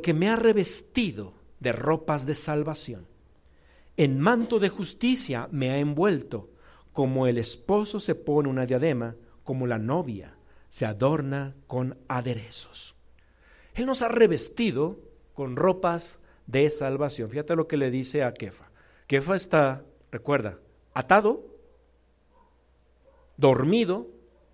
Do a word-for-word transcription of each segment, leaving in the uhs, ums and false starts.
porque me ha revestido de ropas de salvación. En manto de justicia me ha envuelto, como el esposo se pone una diadema, como la novia se adorna con aderezos. Él nos ha revestido con ropas de salvación. Fíjate lo que le dice a Kefa. Kefa está, recuerda, atado, dormido,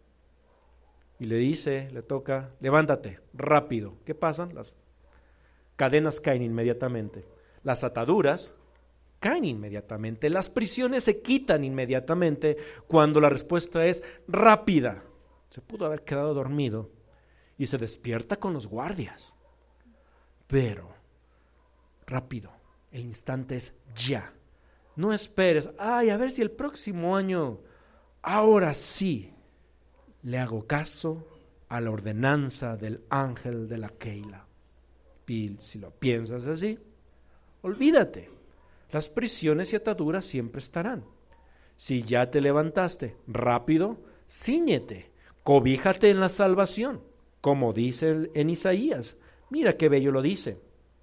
y le dice, le toca, levántate, rápido. ¿Qué pasa? Las cadenas caen inmediatamente, las ataduras caen inmediatamente, las prisiones se quitan inmediatamente cuando la respuesta es rápida. Se pudo haber quedado dormido y se despierta con los guardias, pero rápido, el instante es ya. No esperes, ay, a ver si el próximo año, ahora sí, le hago caso a la ordenanza del ángel de la Keila. Y si lo piensas así, olvídate, las prisiones y ataduras siempre estarán. Si ya te levantaste, rápido, cíñete, cobíjate en la salvación, como dice en Isaías. Mira qué bello lo dice.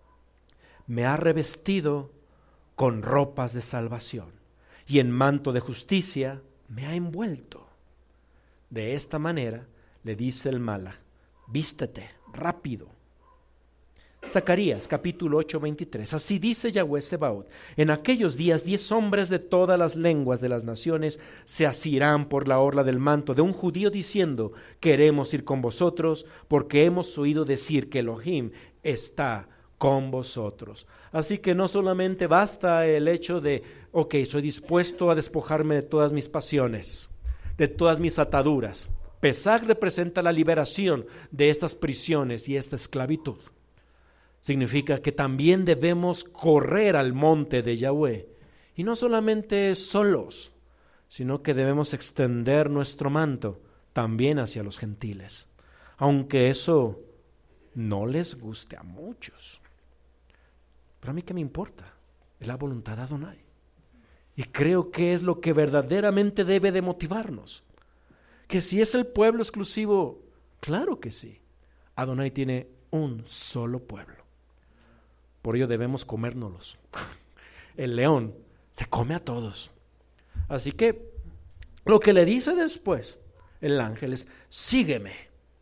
Me ha revestido con ropas de salvación y en manto de justicia me ha envuelto. De esta manera le dice el Malaj, vístete rápido. Zacarías capítulo ocho, veintitrés. Así dice Yahweh Sebaot: en aquellos días diez hombres de todas las lenguas de las naciones se asirán por la orla del manto de un judío diciendo: queremos ir con vosotros porque hemos oído decir que Elohim está con vosotros. Así que no solamente basta el hecho de, ok, soy dispuesto a despojarme de todas mis pasiones, de todas mis ataduras. Pesach representa la liberación de estas prisiones y esta esclavitud. Significa que también debemos correr al monte de Yahweh, y no solamente solos, sino que debemos extender nuestro manto también hacia los gentiles, aunque eso no les guste a muchos. Pero a mí qué me importa, es la voluntad de Adonai, y creo que es lo que verdaderamente debe de motivarnos. Que si es el pueblo exclusivo, claro que sí, Adonai tiene un solo pueblo. Por ello debemos comérnoslos. El león se come a todos. Así que lo que le dice después el ángel es: sígueme.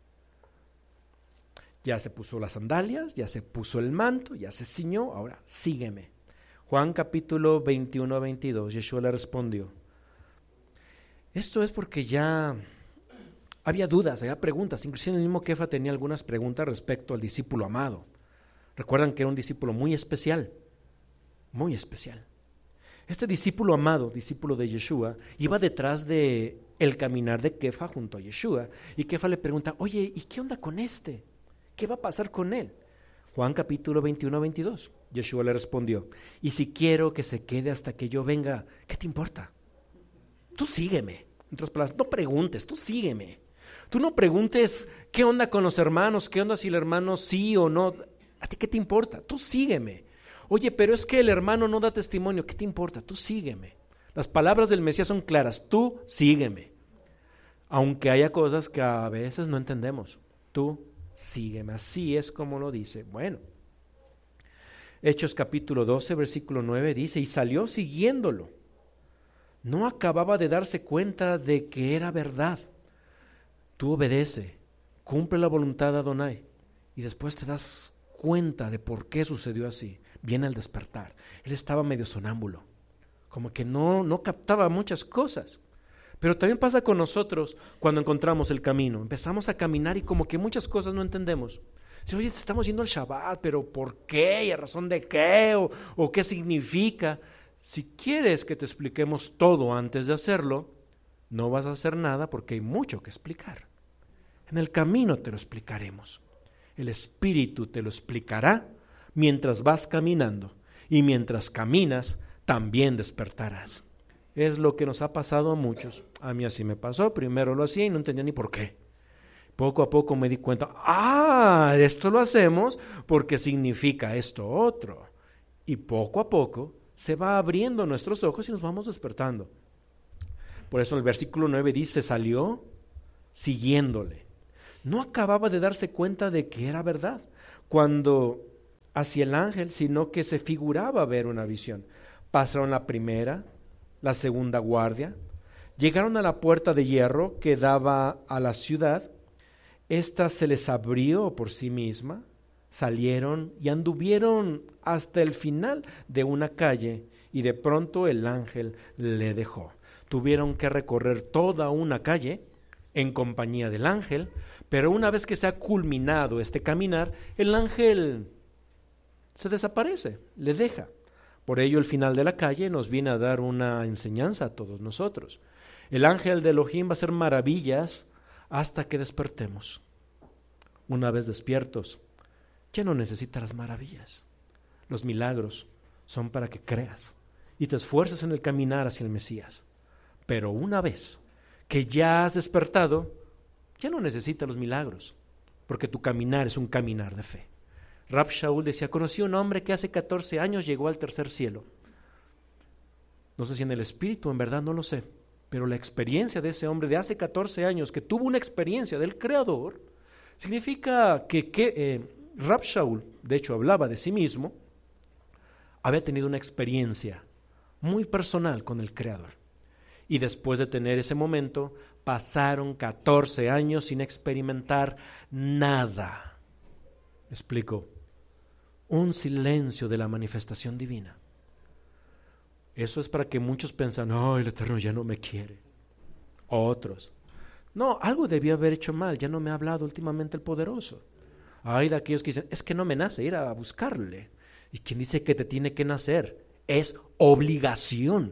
Ya se puso las sandalias, ya se puso el manto, ya se ciñó, ahora sígueme. Juan capítulo veintiuno, veintidós, Yeshua le respondió. Esto es porque ya había dudas, había preguntas. Inclusive el mismo Kefa tenía algunas preguntas respecto al discípulo amado. Recuerdan que era un discípulo muy especial, muy especial. Este discípulo amado, discípulo de Yeshua, iba detrás de el caminar de Kefa junto a Yeshua, y Kefa le pregunta: oye, ¿y qué onda con este? ¿Qué va a pasar con él? Juan capítulo veintiuno, veintidós. Yeshua le respondió: y si quiero que se quede hasta que yo venga, ¿qué te importa? Tú sígueme. En otras palabras, no preguntes, tú sígueme. Tú no preguntes qué onda con los hermanos, qué onda si el hermano sí o no. ¿A ti qué te importa? Tú sígueme. Oye, pero es que el hermano no da testimonio. ¿Qué te importa? Tú sígueme. Las palabras del Mesías son claras. Tú sígueme. Aunque haya cosas que a veces no entendemos. Tú sígueme. Así es como lo dice. Bueno, Hechos capítulo doce, versículo nueve dice: y salió siguiéndolo. No acababa de darse cuenta de que era verdad. Tú obedece, cumple la voluntad de Adonai, y después te das cuenta de por qué sucedió así. Viene al despertar. Él estaba medio sonámbulo, como que no, no captaba muchas cosas. Pero también pasa con nosotros cuando encontramos el camino. Empezamos a caminar y como que muchas cosas no entendemos. Dice: oye, estamos yendo al Shabbat, pero ¿por qué? ¿Y a razón de qué? ¿O, o qué significa? Si quieres que te expliquemos todo antes de hacerlo, no vas a hacer nada porque hay mucho que explicar. En el camino te lo explicaremos. El Espíritu te lo explicará mientras vas caminando, y mientras caminas también despertarás. Es lo que nos ha pasado a muchos. A mí así me pasó. Primero lo hacía y no entendía ni por qué. Poco a poco me di cuenta: ah, esto lo hacemos porque significa esto otro. Y poco a poco se va abriendo nuestros ojos y nos vamos despertando. Por eso el versículo nueve dice: salió siguiéndole. No acababa de darse cuenta de que era verdad. Cuando hacia el ángel, sino que se figuraba ver una visión. Pasaron la primera, la segunda guardia, llegaron a la puerta de hierro que daba a la ciudad. Esta se les abrió por sí misma, salieron y anduvieron hasta el final de una calle, y de pronto el ángel le dejó. Tuvieron que recorrer toda una calle en compañía del ángel, pero una vez que se ha culminado este caminar, el ángel se desaparece, le deja. Por ello el final de la calle nos viene a dar una enseñanza a todos nosotros. El ángel de Elohim va a hacer maravillas hasta que despertemos. Una vez despiertos, ya no necesitas las maravillas. Los milagros son para que creas y te esfuerces en el caminar hacia el Mesías. Pero una vez que ya has despertado, ya no necesitas los milagros, porque tu caminar es un caminar de fe. Rab Shaul decía, conocí a un hombre que hace catorce años llegó al tercer cielo. No sé si en el espíritu, en verdad no lo sé, pero la experiencia de ese hombre de hace catorce años, que tuvo una experiencia del Creador, significa que, que eh, Rab Shaul, de hecho hablaba de sí mismo, había tenido una experiencia muy personal con el Creador. Y después de tener ese momento, pasaron catorce años sin experimentar nada. ¿Me explico? Un silencio de la manifestación divina. Eso es para que muchos piensan, no, el Eterno ya no me quiere. Otros, no, algo debía haber hecho mal, ya no me ha hablado últimamente el Poderoso. Hay de aquellos que dicen, es que no me nace ir a buscarle. ¿Y quién dice que te tiene que nacer? Es obligación.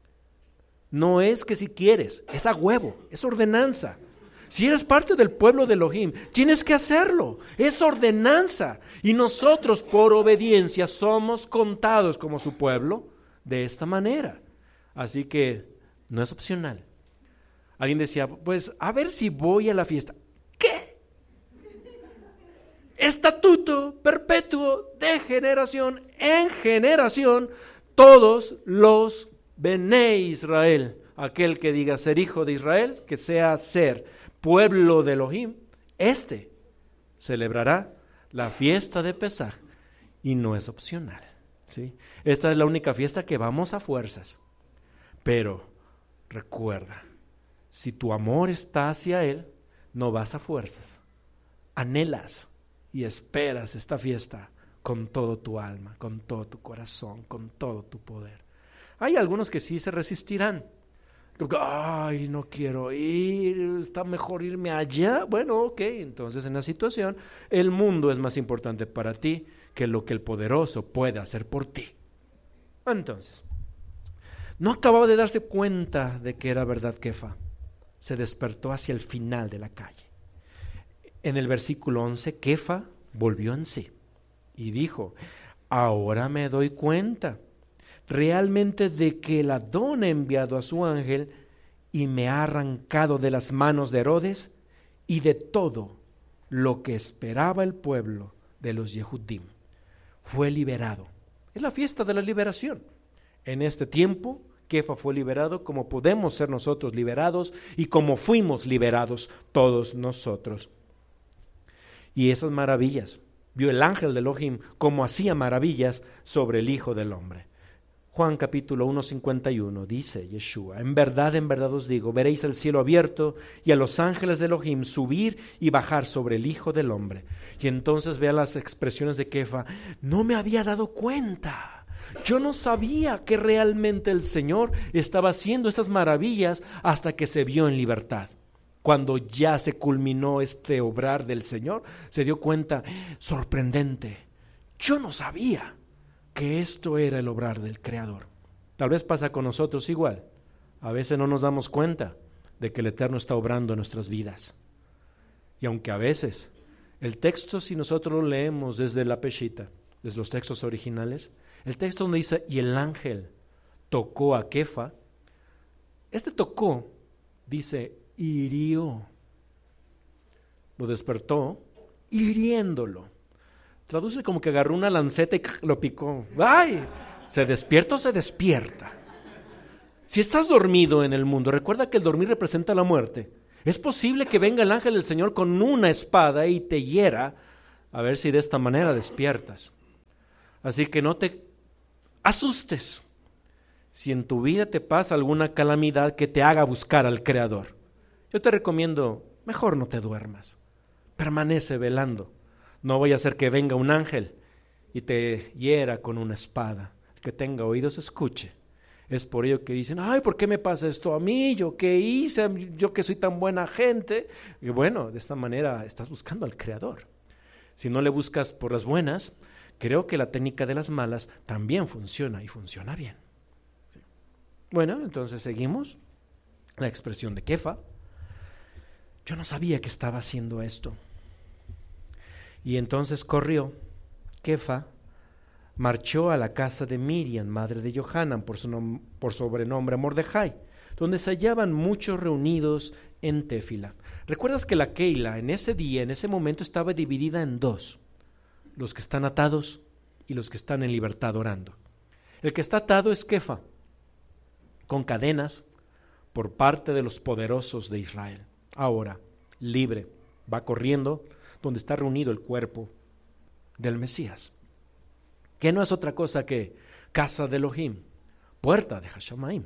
No es que si quieres, es a huevo, es ordenanza. Si eres parte del pueblo de Elohim, tienes que hacerlo, es ordenanza. Y nosotros por obediencia somos contados como su pueblo de esta manera. Así que no es opcional. Alguien decía, pues a ver si voy a la fiesta. ¿Qué? Estatuto perpetuo de generación en generación, todos los Bené Israel, aquel que diga ser hijo de Israel, que sea ser pueblo de Elohim, este celebrará la fiesta de Pesaj y no es opcional, ¿sí? Esta es la única fiesta que vamos a fuerzas, pero recuerda, si tu amor está hacia Él, no vas a fuerzas, anhelas y esperas esta fiesta con todo tu alma, con todo tu corazón, con todo tu poder. Hay algunos que sí se resistirán. Ay, no quiero ir, está mejor irme allá. Bueno, ok, entonces en la situación el mundo es más importante para ti que lo que el poderoso puede hacer por ti. Entonces, no acababa de darse cuenta de que era verdad Kefa. Se despertó hacia el final de la calle. En el versículo once, Kefa volvió en sí y dijo, ahora me doy cuenta realmente de que el Adón ha enviado a su ángel y me ha arrancado de las manos de Herodes y de todo lo que esperaba el pueblo de los Yehudim. Fue liberado. Es la fiesta de la liberación. En este tiempo, Kefa fue liberado como podemos ser nosotros liberados y como fuimos liberados todos nosotros. Y esas maravillas, vio el ángel de Elohim como hacía maravillas sobre el Hijo del Hombre. Juan capítulo uno, cincuenta y uno, dice Yeshua, en verdad, en verdad os digo, veréis el cielo abierto y a los ángeles de Elohim subir y bajar sobre el Hijo del Hombre. Y entonces vea las expresiones de Kefa, no me había dado cuenta, yo no sabía que realmente el Señor estaba haciendo esas maravillas hasta que se vio en libertad. Cuando ya se culminó este obrar del Señor, se dio cuenta, sorprendente, yo no sabía que esto era el obrar del Creador. Tal vez pasa con nosotros igual. A veces no nos damos cuenta de que el Eterno está obrando en nuestras vidas. Y aunque a veces el texto, si nosotros lo leemos desde la Peshita, desde los textos originales, el texto donde dice, y el ángel tocó a Kefa, este tocó, dice, hirió. Lo despertó, hiriéndolo. Traduce como que agarró una lanceta y lo picó. ¡Ay! ¿Se despierta o se despierta? Si estás dormido en el mundo, recuerda que el dormir representa la muerte. Es posible que venga el ángel del Señor con una espada y te hiera, a ver si de esta manera despiertas. Así que no te asustes si en tu vida te pasa alguna calamidad que te haga buscar al Creador. Yo te recomiendo, mejor no te duermas, permanece velando. No vaya a ser que venga un ángel y te hiera con una espada. El que tenga oídos escuche. Es por ello que dicen, ay, ¿por qué me pasa esto a mí? ¿Yo qué hice? ¿Yo que soy tan buena gente? Y bueno, de esta manera estás buscando al Creador. Si no le buscas por las buenas, creo que la técnica de las malas también funciona y funciona bien. Sí. Bueno, entonces seguimos. La expresión de Kefa. Yo no sabía que estaba haciendo esto. Y entonces corrió Kefa, marchó a la casa de Miriam, madre de Johanan, por, su nom- por sobrenombre Mordejai, donde se hallaban muchos reunidos en Téfila. ¿Recuerdas que la Keila en ese día, en ese momento, estaba dividida en dos? Los que están atados y los que están en libertad orando. El que está atado es Kefa, con cadenas por parte de los poderosos de Israel. Ahora, libre, va corriendo donde está reunido el cuerpo del Mesías, que no es otra cosa que casa de Elohim, puerta de Hashamaim.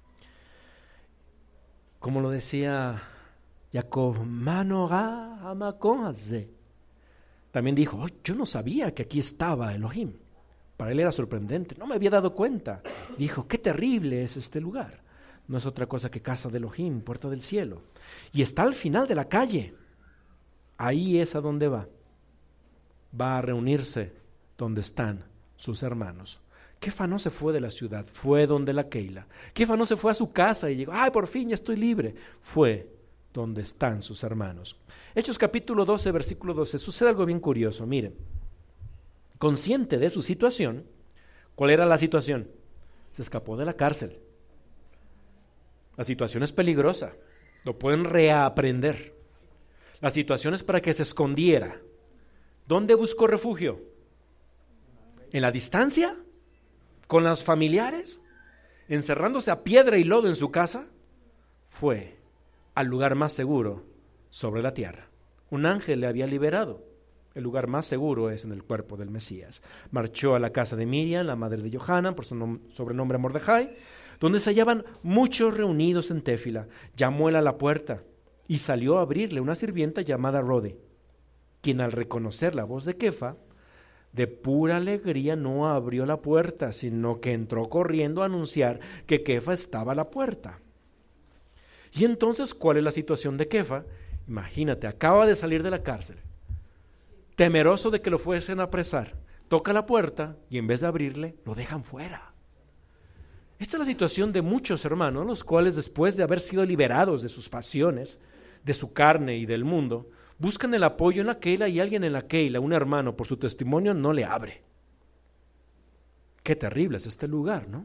Como lo decía Jacob, Manoga Hamakom Hazeh. También dijo, oh, yo no sabía que aquí estaba Elohim. Para él era sorprendente, no me había dado cuenta. Dijo, qué terrible es este lugar. No es otra cosa que casa de Elohim, puerta del cielo. Y está al final de la calle. Ahí es a donde va. Va a reunirse donde están sus hermanos. Kefa no se fue de la ciudad, fue donde la Keila. Kefa no se fue a su casa y llegó, ay, por fin ya estoy libre. Fue donde están sus hermanos. Hechos capítulo doce, versículo doce, sucede algo bien curioso. Miren, consciente de su situación, ¿cuál era la situación? Se escapó de la cárcel. La situación es peligrosa, lo pueden reaprender. La situación es para que se escondiera. ¿Dónde buscó refugio? ¿En la distancia? ¿Con los familiares? ¿Encerrándose a piedra y lodo en su casa? Fue al lugar más seguro sobre la tierra. Un ángel le había liberado. El lugar más seguro es en el cuerpo del Mesías. Marchó a la casa de Miriam, la madre de Johanan, por su nom- sobrenombre Mordejai, donde se hallaban muchos reunidos en Téfila. Llamó él a la puerta y salió a abrirle una sirvienta llamada Rode, quien al reconocer la voz de Kefa, de pura alegría no abrió la puerta, sino que entró corriendo a anunciar que Kefa estaba a la puerta. Y entonces, ¿cuál es la situación de Kefa? Imagínate, acaba de salir de la cárcel, temeroso de que lo fuesen a apresar, toca la puerta y en vez de abrirle, lo dejan fuera. Esta es la situación de muchos hermanos, los cuales después de haber sido liberados de sus pasiones, de su carne y del mundo, buscan el apoyo en la Keila y alguien en la Keila, un hermano, por su testimonio, no le abre. Qué terrible es este lugar, ¿no?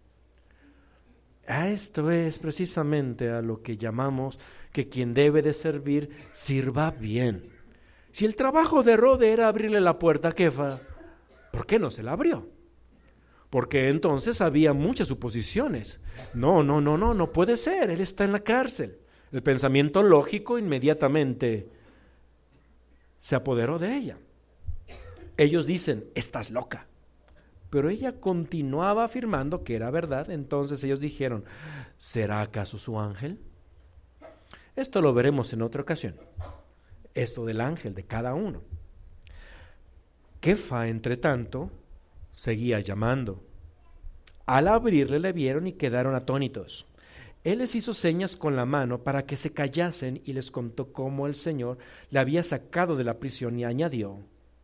A esto es precisamente a lo que llamamos que quien debe de servir, sirva bien. Si el trabajo de Rode era abrirle la puerta a Kefa, ¿por qué no se la abrió? Porque entonces había muchas suposiciones. No, no, no, no, no puede ser, él está en la cárcel. El pensamiento lógico inmediatamente se apoderó de ella. Ellos dicen, estás loca. Pero ella continuaba afirmando que era verdad. Entonces ellos dijeron, ¿será acaso su ángel? Esto lo veremos en otra ocasión. Esto del ángel de cada uno. Kefa, entre tanto, seguía llamando. Al abrirle le vieron y quedaron atónitos. Él les hizo señas con la mano para que se callasen y les contó cómo el Señor le había sacado de la prisión y añadió,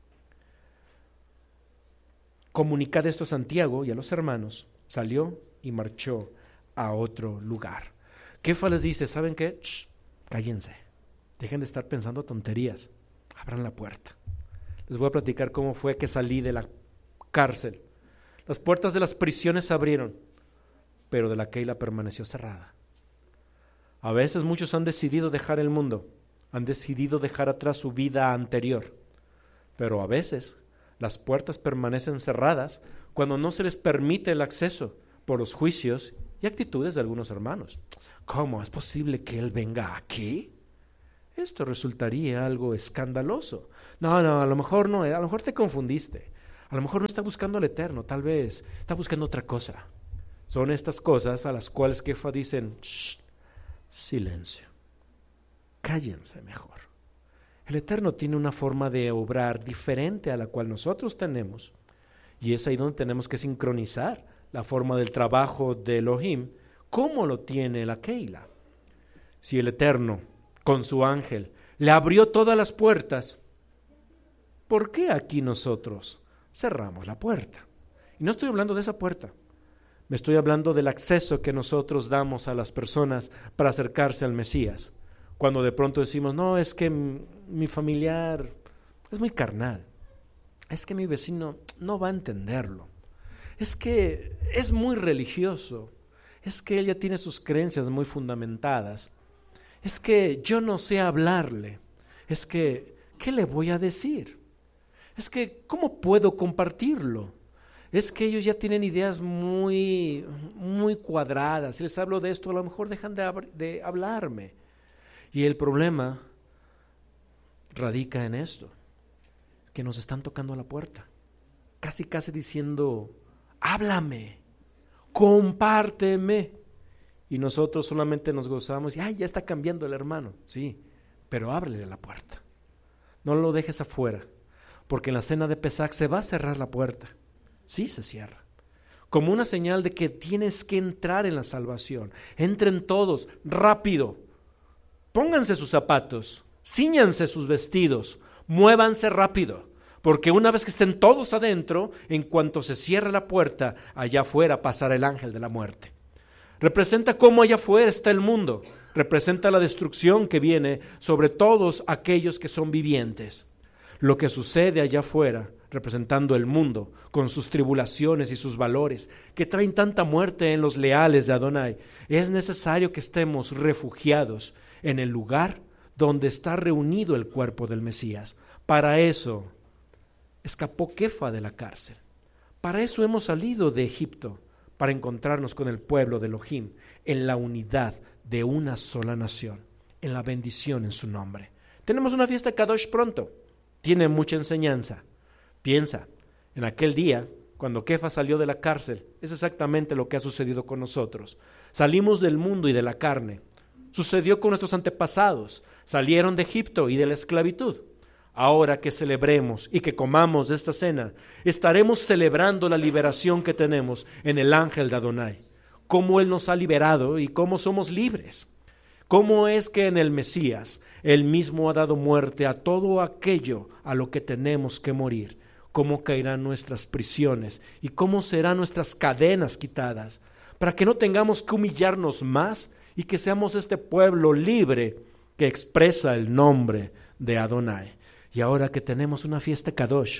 comunicad esto a Santiago y a los hermanos. Salió y marchó a otro lugar. Kefa les dice, ¿saben qué? Shh, cállense, dejen de estar pensando tonterías, abran la puerta. Les voy a platicar cómo fue que salí de la cárcel. Las puertas de las prisiones se abrieron, pero de la Keila permaneció cerrada. A veces muchos han decidido dejar el mundo, han decidido dejar atrás su vida anterior, pero a veces las puertas permanecen cerradas cuando no se les permite el acceso por los juicios y actitudes de algunos hermanos. ¿Cómo es posible que él venga aquí? Esto resultaría algo escandaloso. No, no, a lo mejor no, a lo mejor te confundiste. A lo mejor no está buscando al Eterno, tal vez está buscando otra cosa. Son estas cosas a las cuales Kefa dicen, shh, silencio, cállense mejor. El Eterno tiene una forma de obrar diferente a la cual nosotros tenemos, y es ahí donde tenemos que sincronizar la forma del trabajo de Elohim, como lo tiene la Keilah. Si el Eterno, con su ángel, le abrió todas las puertas, ¿por qué aquí nosotros cerramos la puerta? Y no estoy hablando de esa puerta, me estoy hablando del acceso que nosotros damos a las personas para acercarse al Mesías. Cuando de pronto decimos, no, es que mi familiar es muy carnal, es que mi vecino no va a entenderlo, es que es muy religioso, es que él ya tiene sus creencias muy fundamentadas, es que yo no sé hablarle, es que, ¿qué le voy a decir? Es que, ¿cómo puedo compartirlo? Es que ellos ya tienen ideas muy, muy cuadradas. Si les hablo de esto, a lo mejor dejan de, hab- de hablarme. Y el problema radica en esto, que nos están tocando a la puerta, casi casi diciendo, háblame, compárteme. Y nosotros solamente nos gozamos y ay, ya está cambiando el hermano. Sí, pero ábrele la puerta. No lo dejes afuera, porque en la cena de Pesach se va a cerrar la puerta. Sí, se cierra. Como una señal de que tienes que entrar en la salvación. Entren todos, rápido. Pónganse sus zapatos, cíñanse sus vestidos, muévanse rápido. Porque una vez que estén todos adentro, en cuanto se cierre la puerta, allá afuera pasará el ángel de la muerte. Representa cómo allá afuera está el mundo. Representa la destrucción que viene sobre todos aquellos que son vivientes. Lo que sucede allá afuera, representando el mundo, con sus tribulaciones y sus valores, que traen tanta muerte en los leales de Adonai, es necesario que estemos refugiados en el lugar donde está reunido el cuerpo del Mesías. Para eso escapó Kefa de la cárcel. Para eso hemos salido de Egipto, para encontrarnos con el pueblo de Elohim, en la unidad de una sola nación, en la bendición en su nombre. Tenemos una fiesta Kadosh pronto, tiene mucha enseñanza. Piensa, en aquel día, cuando Kefa salió de la cárcel, es exactamente lo que ha sucedido con nosotros. Salimos del mundo y de la carne. Sucedió con nuestros antepasados, salieron de Egipto y de la esclavitud. Ahora que celebremos y que comamos de esta cena, estaremos celebrando la liberación que tenemos en el ángel de Adonai, cómo Él nos ha liberado y cómo somos libres. Cómo es que en el Mesías Él mismo ha dado muerte a todo aquello a lo que tenemos que morir, cómo caerán nuestras prisiones y cómo serán nuestras cadenas quitadas, para que no tengamos que humillarnos más y que seamos este pueblo libre que expresa el nombre de Adonai. Y ahora que tenemos una fiesta Kadosh,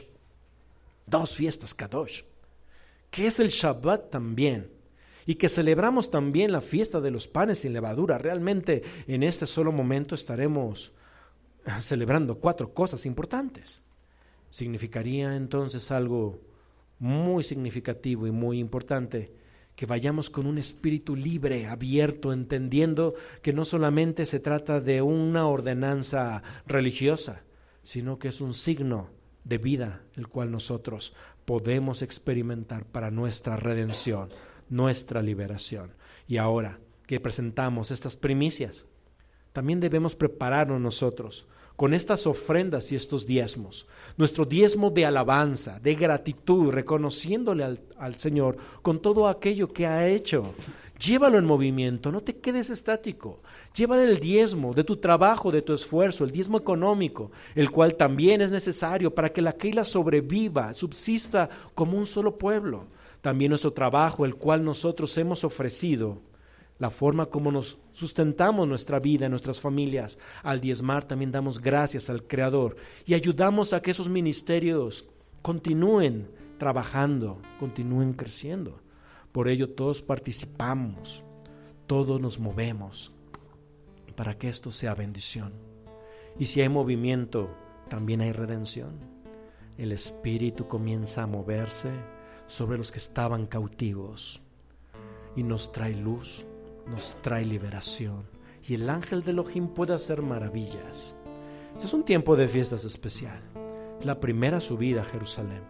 dos fiestas Kadosh, que es el Shabbat también, y que celebramos también la fiesta de los panes sin levadura, realmente en este solo momento estaremos celebrando cuatro cosas importantes. Significaría entonces algo muy significativo y muy importante, que vayamos con un espíritu libre, abierto, entendiendo que no solamente se trata de una ordenanza religiosa, sino que es un signo de vida el cual nosotros podemos experimentar para nuestra redención, nuestra liberación. Y ahora que presentamos estas primicias, también debemos prepararnos nosotros con estas ofrendas y estos diezmos, nuestro diezmo de alabanza, de gratitud, reconociéndole al, al Señor con todo aquello que ha hecho. Llévalo en movimiento, no te quedes estático. Llévale el diezmo de tu trabajo, de tu esfuerzo, el diezmo económico, el cual también es necesario para que la Keilah sobreviva, subsista como un solo pueblo. También nuestro trabajo, el cual nosotros hemos ofrecido, la forma como nos sustentamos nuestra vida, nuestras familias. Al diezmar también damos gracias al Creador y ayudamos a que esos ministerios continúen trabajando, continúen creciendo. Por ello todos participamos, todos nos movemos para que esto sea bendición. Y si hay movimiento, también hay redención. El Espíritu comienza a moverse sobre los que estaban cautivos y nos trae luz, nos trae liberación. Y el ángel de Elohim puede hacer maravillas. Este es un tiempo de fiestas especial. La primera subida a Jerusalén.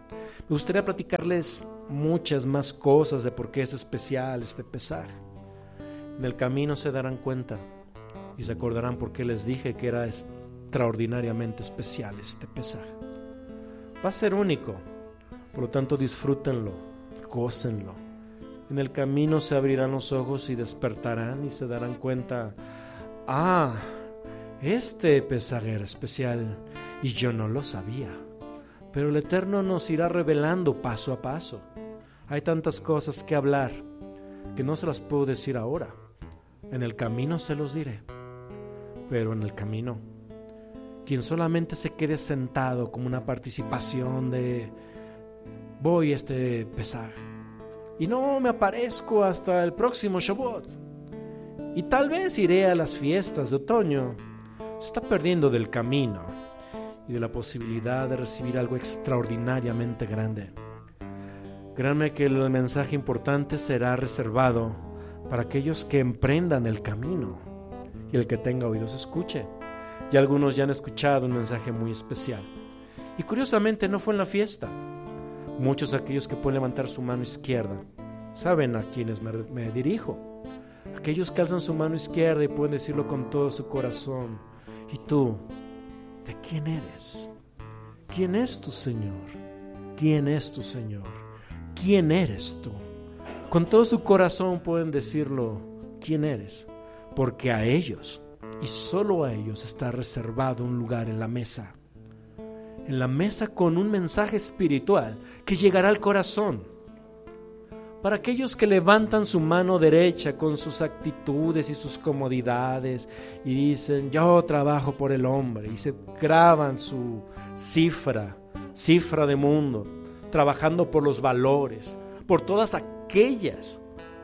Me gustaría platicarles muchas más cosas de por qué es especial este Pesaj. En el camino se darán cuenta y se acordarán por qué les dije que era extraordinariamente especial este Pesaj. Va a ser único, por lo tanto disfrútenlo, gócenlo. En el camino se abrirán los ojos y despertarán y se darán cuenta, ah, este Pesaj era especial y yo no lo sabía. Pero el Eterno nos irá revelando paso a paso. Hay tantas cosas que hablar que no se las puedo decir ahora. En el camino se los diré. Pero en el camino, quien solamente se quede sentado como una participación de voy a este Pesaj y no me aparezco hasta el próximo Shavuot y tal vez iré a las fiestas de otoño, se está perdiendo del camino y de la posibilidad de recibir algo extraordinariamente grande. Créanme que el mensaje importante será reservado para aquellos que emprendan el camino y el que tenga oídos escuche. Ya algunos ya han escuchado un mensaje muy especial y curiosamente no fue en la fiesta. Muchos de aquellos que pueden levantar su mano izquierda saben a quienes me, me dirijo. Aquellos que alzan su mano izquierda y pueden decirlo con todo su corazón. ¿Y tú? ¿De quién eres? ¿Quién es tu Señor? ¿Quién es tu Señor? ¿Quién eres tú? Con todo su corazón pueden decirlo, ¿quién eres? Porque a ellos, y solo a ellos, está reservado un lugar en la mesa. En la mesa con un mensaje espiritual que llegará al corazón. Para aquellos que levantan su mano derecha con sus actitudes y sus comodidades y dicen, yo trabajo por el hombre, y se graban su cifra, cifra de mundo, trabajando por los valores, por todas aquellas,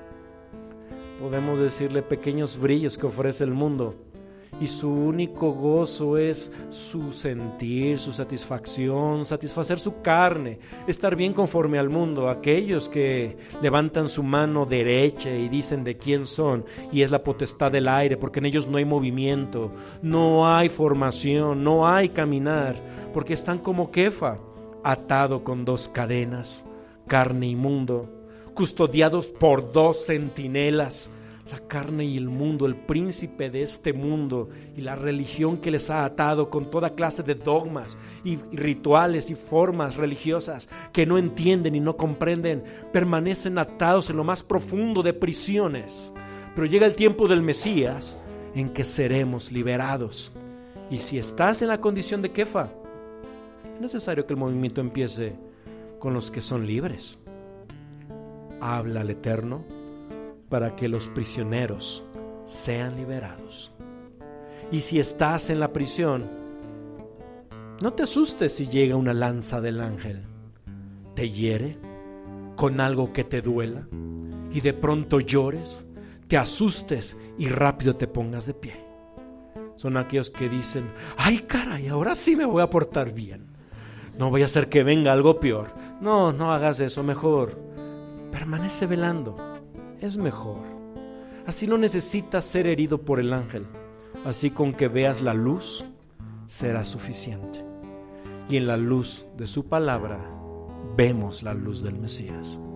podemos decirle, pequeños brillos que ofrece el mundo, y su único gozo es su sentir, su satisfacción, satisfacer su carne, estar bien conforme al mundo. Aquellos que levantan su mano derecha y dicen de quién son, y es la potestad del aire, porque en ellos no hay movimiento, no hay formación, no hay caminar, porque están como Kefa, atado con dos cadenas, carne y mundo, custodiados por dos centinelas, la carne y el mundo, el príncipe de este mundo y la religión que les ha atado con toda clase de dogmas y rituales y formas religiosas que no entienden y no comprenden, permanecen atados en lo más profundo de prisiones. Pero llega el tiempo del Mesías en que seremos liberados. Y si estás en la condición de Kefa, es necesario que el movimiento empiece con los que son libres. Habla al Eterno para que los prisioneros sean liberados. Y si estás en la prisión, no te asustes si llega una lanza del ángel, te hiere con algo que te duela y de pronto llores, te asustes y rápido te pongas de pie. Son aquellos que dicen, ay caray, ahora sí me voy a portar bien, no voy a hacer que venga algo peor. No, no hagas eso, mejor permanece velando. Es mejor. Así no necesitas ser herido por el ángel. Así con que veas la luz será suficiente. Y en la luz de su palabra vemos la luz del Mesías.